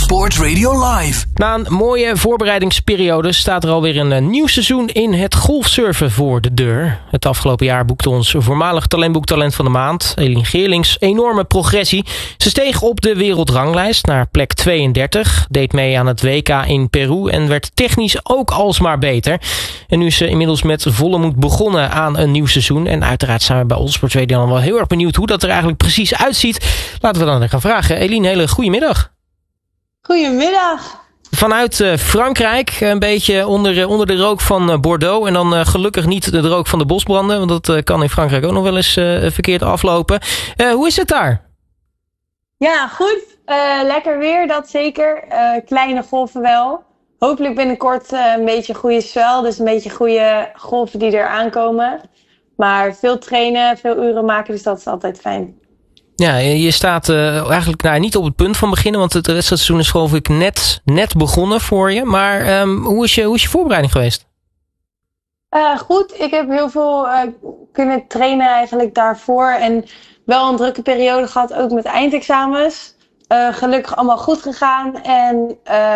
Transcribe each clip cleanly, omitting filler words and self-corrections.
Sport Radio Live. Na een mooie voorbereidingsperiode staat er alweer een nieuw seizoen in het golfsurfen voor de deur. Het afgelopen jaar boekte ons voormalig talentboektalent van de maand, Elien Geerlings, enorme progressie. Ze steeg op de wereldranglijst naar plek 32, deed mee aan het WK in Peru en werd technisch ook alsmaar beter. En nu is ze inmiddels met volle moed begonnen aan een nieuw seizoen. En uiteraard zijn we bij Allsport Radio dan wel heel erg benieuwd hoe dat er eigenlijk precies uitziet. Laten we dan gaan vragen. Elien, hele goedemiddag. Goedemiddag. Vanuit Frankrijk, een beetje onder de rook van Bordeaux. En dan gelukkig niet de rook van de bosbranden. Want dat kan in Frankrijk ook nog wel eens verkeerd aflopen. Hoe is het daar? Ja, goed. Lekker weer, dat zeker. Kleine golven wel. Hopelijk binnenkort een beetje goede swell. Dus een beetje goede golven die er aankomen. Maar veel trainen, veel uren maken, dus dat is altijd fijn. Ja, je staat eigenlijk niet op het punt van beginnen, want het wedstrijdseizoen is geloof ik net begonnen voor je. Maar hoe is je voorbereiding geweest? Goed, ik heb heel veel kunnen trainen eigenlijk daarvoor. En wel een drukke periode gehad, ook met eindexamens. Gelukkig allemaal goed gegaan. En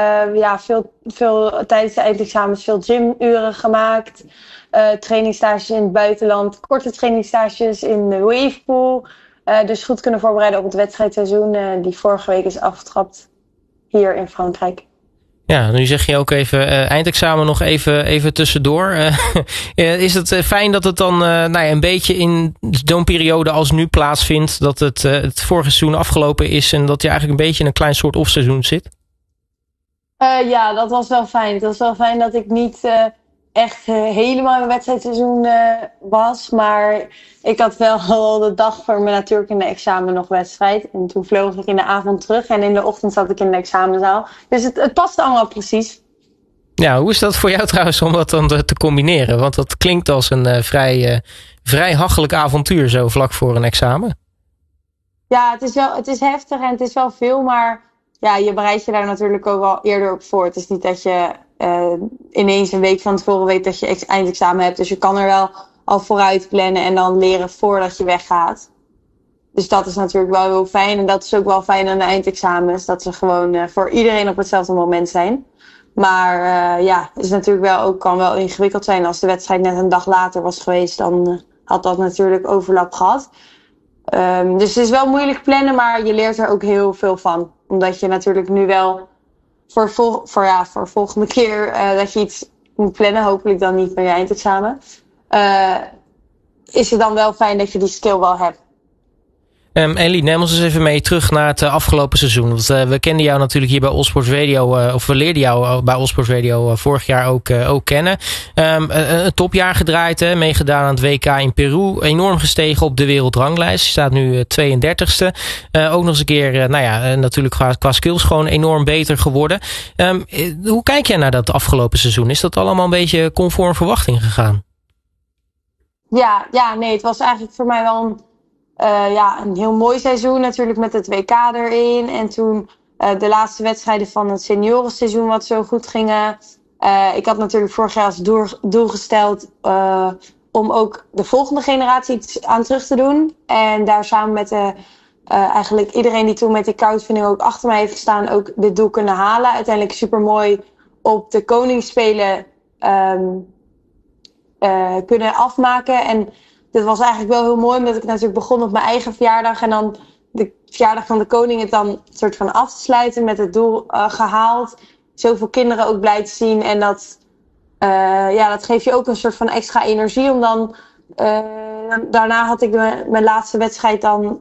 veel tijdens de eindexamens veel gymuren gemaakt. Trainingstages in het buitenland, korte trainingstages in de wavepool. Dus goed kunnen voorbereiden op het wedstrijdseizoen die vorige week is afgetrapt hier in Frankrijk. Ja, nu zeg je ook even eindexamen nog even tussendoor. Is het fijn dat het dan een beetje in zo'n periode als nu plaatsvindt, dat het vorige seizoen afgelopen is en dat je eigenlijk een beetje in een klein soort off-seizoen zit? Ja, dat was wel fijn. Het was wel fijn dat ik niet echt helemaal in mijn wedstrijdseizoen was. Maar ik had wel al de dag voor mijn natuurkunde examen nog wedstrijd. En toen vloog ik in de avond terug. En in de ochtend zat ik in de examenzaal. Dus het past allemaal precies. Ja, hoe is dat voor jou trouwens om dat dan te combineren? Want dat klinkt als een vrij hachelijk avontuur zo vlak voor een examen. Ja, het is heftig en het is wel veel. Maar ja, je bereidt je daar natuurlijk ook wel eerder op voor. Het is niet dat je ineens een week van tevoren weet dat je eindexamen hebt. Dus je kan er wel al vooruit plannen en dan leren voordat je weggaat. Dus dat is natuurlijk wel heel fijn. En dat is ook wel fijn aan de eindexamens. Dat ze gewoon voor iedereen op hetzelfde moment zijn. Maar het is natuurlijk wel ook, kan wel ingewikkeld zijn. Als de wedstrijd net een dag later was geweest, dan had dat natuurlijk overlap gehad. Dus het is wel moeilijk plannen, maar je leert er ook heel veel van. Omdat je natuurlijk nu wel voor volgende keer dat je iets moet plannen, hopelijk dan niet bij je eindexamen, is het dan wel fijn dat je die skill wel hebt. Elien, neem ons eens even mee terug naar het afgelopen seizoen. Want we kenden jou natuurlijk hier bij Allsport Radio, of we leerden jou bij Allsport Radio vorig jaar ook kennen. Een topjaar gedraaid, meegedaan aan het WK in Peru. Enorm gestegen op de wereldranglijst. Je staat nu 32e. Ook nog eens een keer, natuurlijk qua skills gewoon enorm beter geworden. Hoe kijk jij naar dat afgelopen seizoen? Is dat allemaal een beetje conform verwachting gegaan? Nee, het was eigenlijk voor mij wel een heel mooi seizoen natuurlijk met het WK erin. En toen de laatste wedstrijden van het seniorenseizoen wat zo goed gingen. Ik had natuurlijk vorig jaar als doel gesteld om ook de volgende generatie iets aan terug te doen. En daar samen met eigenlijk iedereen die toen met de crowdfunding ook achter mij heeft gestaan, ook dit doel kunnen halen. Uiteindelijk super mooi op de Koningsspelen kunnen afmaken. En dit was eigenlijk wel heel mooi, omdat ik natuurlijk begon op mijn eigen verjaardag. En dan de verjaardag van de koning het dan soort van af te sluiten met het doel gehaald. Zoveel kinderen ook blij te zien. En dat geeft je ook een soort van extra energie. Om dan, daarna had ik mijn laatste wedstrijd dan.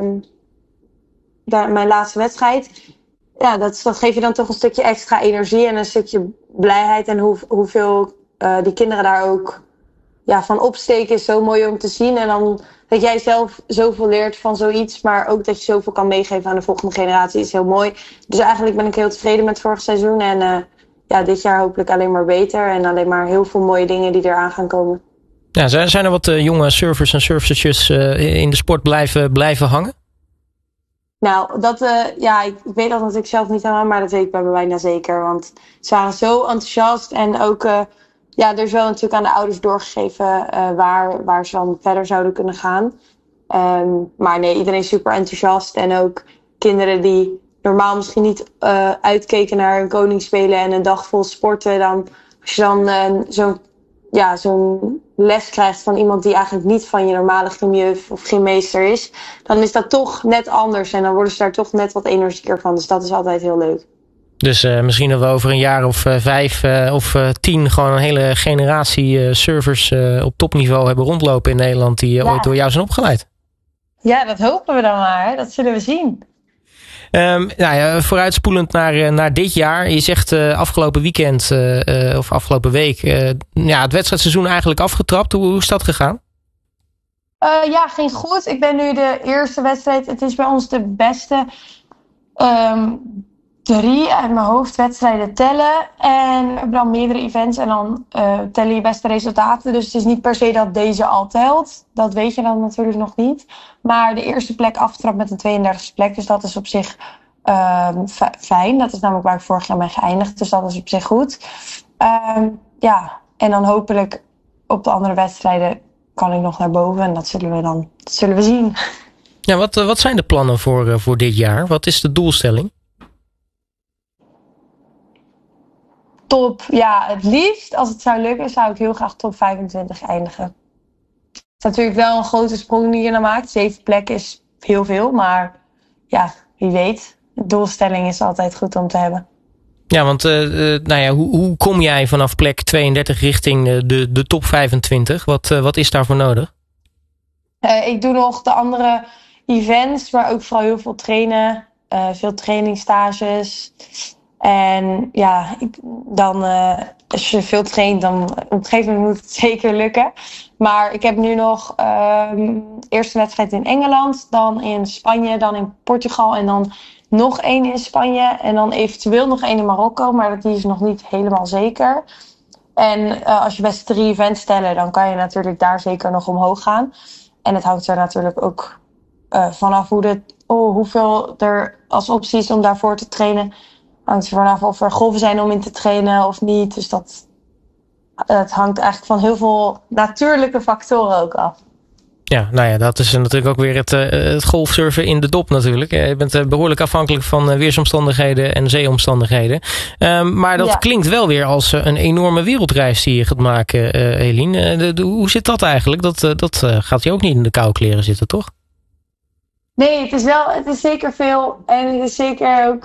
Mijn laatste wedstrijd. Ja, dat geeft je dan toch een stukje extra energie en een stukje blijheid. En hoeveel die kinderen daar ook van opsteken is zo mooi om te zien. En dan dat jij zelf zoveel leert van zoiets, maar ook dat je zoveel kan meegeven aan de volgende generatie is heel mooi. Dus eigenlijk ben ik heel tevreden met het vorige seizoen. En dit jaar hopelijk alleen maar beter en alleen maar heel veel mooie dingen die eraan gaan komen. Ja, zijn er wat jonge surfers en surfertjes in de sport blijven hangen? Nou, ik weet dat natuurlijk zelf niet helemaal, maar dat weet ik bij bijna zeker. Want ze waren zo enthousiast en ook er is wel natuurlijk aan de ouders doorgegeven waar ze dan verder zouden kunnen gaan. Maar nee, iedereen is super enthousiast. En ook kinderen die normaal misschien niet uitkeken naar een koningsspelen en een dag vol sporten, dan als je dan zo'n les krijgt van iemand die eigenlijk niet van je normale gymjuf of gymmeester is, dan is dat toch net anders en dan worden ze daar toch net wat energieker van. Dus dat is altijd heel leuk. Dus misschien dat we over een jaar of 5 of 10 gewoon een hele generatie servers op topniveau hebben rondlopen in Nederland die ooit door jou zijn opgeleid. Ja, dat hopen we dan maar. Hè? Dat zullen we zien. Vooruitspoelend naar dit jaar. Je zegt afgelopen weekend of afgelopen week het wedstrijdseizoen eigenlijk afgetrapt. Hoe is dat gegaan? Ging goed. Ik ben nu de eerste wedstrijd. Het is bij ons de beste 3 uit mijn hoofd wedstrijden tellen. En we hebben dan meerdere events en dan tellen je beste resultaten. Dus het is niet per se dat deze al telt. Dat weet je dan natuurlijk nog niet. Maar de eerste plek afgetrapt met een 32e plek. Dus dat is op zich fijn. Dat is namelijk waar ik vorig jaar ben geëindigd. Dus dat is op zich goed. En dan hopelijk op de andere wedstrijden kan ik nog naar boven. En dat zullen we zien. Ja, wat zijn de plannen voor dit jaar? Wat is de doelstelling? Top, ja, het liefst, als het zou lukken, zou ik heel graag top 25 eindigen. Het is natuurlijk wel een grote sprong die je dan maakt. 7 plekken is heel veel, maar ja, wie weet. De doelstelling is altijd goed om te hebben. Ja, want hoe kom jij vanaf plek 32 richting de top 25? Wat is daarvoor nodig? Ik doe nog de andere events, maar ook vooral heel veel trainen. Veel trainingstages. En ja, als je veel traint, dan op een gegeven moment moet het zeker lukken. Maar ik heb nu nog eerste wedstrijd in Engeland, dan in Spanje, dan in Portugal en dan nog 1 in Spanje. En dan eventueel nog 1 in Marokko, maar die is nog niet helemaal zeker. En als je best 3 events tellen, dan kan je natuurlijk daar zeker nog omhoog gaan. En het hangt er natuurlijk ook vanaf hoeveel er als optie is om daarvoor te trainen. Hangt er vanaf of er golven zijn om in te trainen of niet. Dus het hangt eigenlijk van heel veel natuurlijke factoren ook af. Ja, dat is natuurlijk ook weer het golfsurfen in de dop natuurlijk. Je bent behoorlijk afhankelijk van weersomstandigheden en zeeomstandigheden. Maar dat klinkt wel weer als een enorme wereldreis die je gaat maken, Eline. Hoe zit dat eigenlijk? Dat gaat je ook niet in de koude kleren zitten, toch? Nee, het is zeker veel. En het is zeker ook,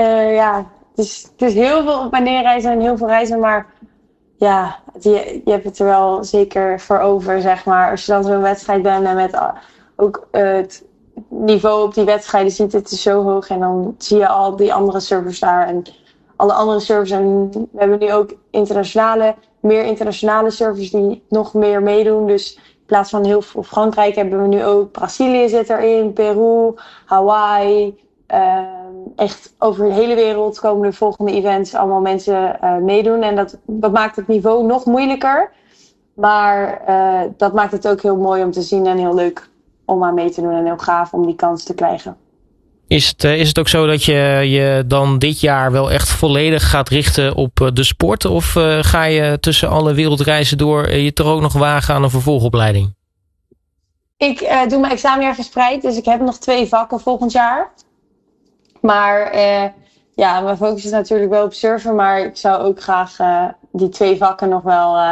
het is heel veel op en neer reizen en heel veel reizen. Maar ja, je hebt het er wel zeker voor over, zeg maar. Als je dan zo'n wedstrijd bent en met ook het niveau op die wedstrijden ziet, het is zo hoog. En dan zie je al die andere servers daar en alle andere servers. En we hebben nu ook meer internationale servers die nog meer meedoen. Dus in plaats van heel veel Frankrijk hebben we nu ook Brazilië zit erin, Peru, Hawaii. Echt over de hele wereld komen de volgende events allemaal mensen meedoen. En dat maakt het niveau nog moeilijker. Maar dat maakt het ook heel mooi om te zien en heel leuk om aan mee te doen. En heel gaaf om die kans te krijgen. Is het ook zo dat je dan dit jaar wel echt volledig gaat richten op de sport? Of ga je tussen alle wereldreizen door je toch ook nog wagen aan een vervolgopleiding? Ik doe mijn examenjaar verspreid. Dus ik heb nog 2 vakken volgend jaar. Maar mijn focus is natuurlijk wel op surfen. Maar ik zou ook graag die 2 vakken nog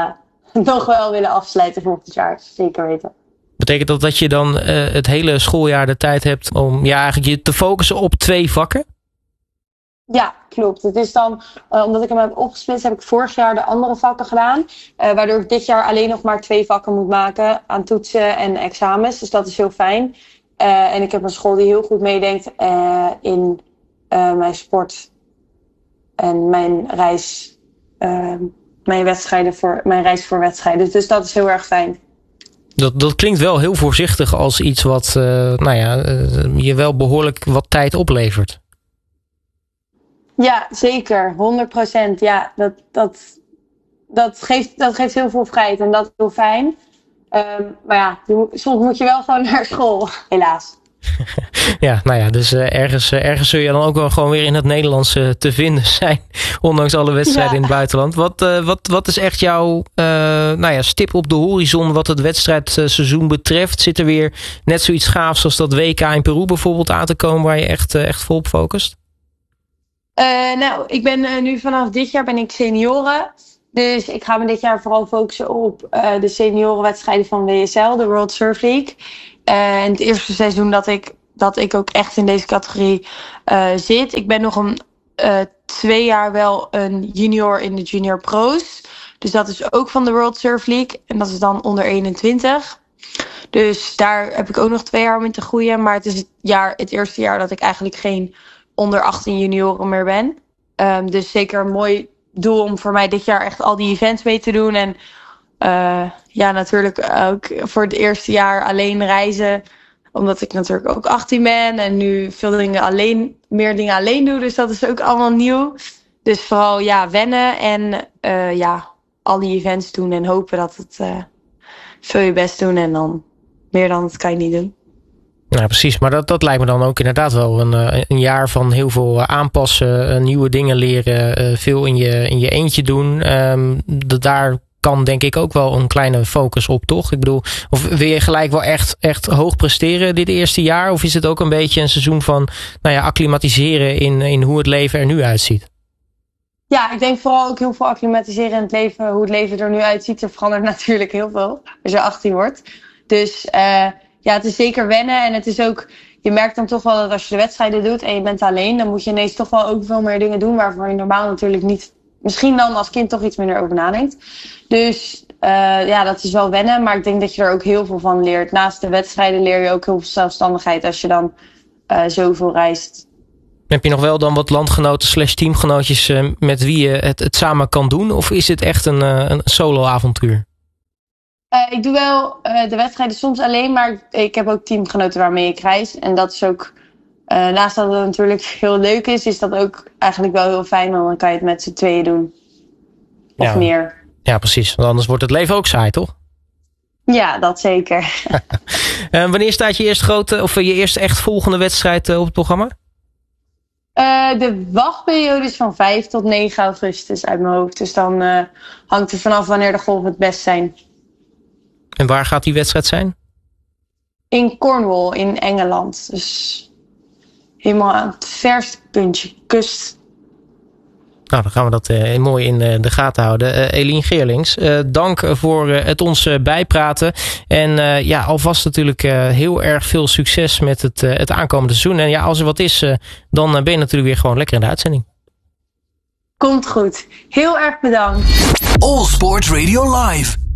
wel willen afsluiten volgend jaar. Zeker weten. Betekent dat je dan het hele schooljaar de tijd hebt om eigenlijk je te focussen op 2 vakken? Ja, klopt. Het is dan, omdat ik hem heb opgesplitst, heb ik vorig jaar de andere vakken gedaan. Waardoor ik dit jaar alleen nog maar 2 vakken moet maken aan toetsen en examens. Dus dat is heel fijn. En ik heb een school die heel goed meedenkt in mijn sport en mijn reis, mijn reis voor wedstrijden. Dus dat is heel erg fijn. Dat klinkt wel heel voorzichtig als iets wat je wel behoorlijk wat tijd oplevert. Ja, zeker. 100%. Ja, dat geeft heel veel vrijheid en dat is heel fijn. Maar ja, soms moet je wel gewoon naar school, helaas. Dus ergens zul je dan ook wel gewoon weer in het Nederlands te vinden zijn. Ondanks alle wedstrijden in het buitenland. Wat is echt jouw stip op de horizon wat het wedstrijdseizoen betreft? Zit er weer net zoiets gaafs als dat WK in Peru bijvoorbeeld aan te komen waar je echt vol op focust? Nou, ik ben nu vanaf dit jaar ben ik senioren. Dus ik ga me dit jaar vooral focussen op de seniorenwedstrijden van WSL, de World Surf League. En het eerste seizoen dat ik ook echt in deze categorie zit. Ik ben nog 2 jaar wel een junior in de Junior Pro's. Dus dat is ook van de World Surf League. En dat is dan onder 21. Dus daar heb ik ook nog 2 jaar om in te groeien. Maar het is het eerste jaar dat ik eigenlijk geen onder 18 junioren meer ben. Dus zeker een mooi doel om voor mij dit jaar echt al die events mee te doen. En natuurlijk ook voor het eerste jaar alleen reizen. Omdat ik natuurlijk ook 18 ben en nu meer dingen alleen doe. Dus dat is ook allemaal nieuw. Dus vooral wennen en al die events doen en hopen dat het veel je best doen. En dan meer dan dat kan je niet doen. Ja, precies. Maar dat lijkt me dan ook inderdaad wel een jaar van heel veel aanpassen, nieuwe dingen leren, veel in je eentje doen. Daar kan denk ik ook wel een kleine focus op, toch? Ik bedoel, of wil je gelijk wel echt hoog presteren dit eerste jaar? Of is het ook een beetje een seizoen van acclimatiseren in hoe het leven er nu uitziet? Ja, ik denk vooral ook heel veel acclimatiseren in het leven. Hoe het leven er nu uitziet. Er verandert natuurlijk heel veel als je 18 wordt. Dus het is zeker wennen. En het is ook, je merkt dan toch wel dat als je de wedstrijden doet en je bent alleen, dan moet je ineens toch wel ook veel meer dingen doen waarvoor je normaal natuurlijk niet, misschien dan als kind toch iets minder over nadenkt. Dus dat is wel wennen. Maar ik denk dat je er ook heel veel van leert. Naast de wedstrijden leer je ook heel veel zelfstandigheid als je dan zoveel reist. Heb je nog wel dan wat landgenoten / teamgenootjes met wie je het samen kan doen? Of is het echt een solo-avontuur? Ik doe wel de wedstrijden soms alleen, maar ik heb ook teamgenoten waarmee ik reis. En dat is ook, naast dat het natuurlijk heel leuk is dat ook eigenlijk wel heel fijn. Want dan kan je het met z'n tweeën doen. Of meer. Ja, precies. Want anders wordt het leven ook saai, toch? Ja, dat zeker. Wanneer staat je eerste echt volgende wedstrijd op het programma? De wachtperiode is van 5 tot 9 augustus uit mijn hoofd. Dus dan hangt het vanaf wanneer de golven het best zijn. En waar gaat die wedstrijd zijn? In Cornwall, in Engeland. Dus helemaal aan het verste puntje, kust. Nou, dan gaan we dat mooi in de gaten houden. Eline Geerlings, dank voor het ons bijpraten. En alvast natuurlijk heel erg veel succes met het aankomende seizoen. En als er wat is, dan ben je natuurlijk weer gewoon lekker in de uitzending. Komt goed. Heel erg bedankt. All Sports Radio Live.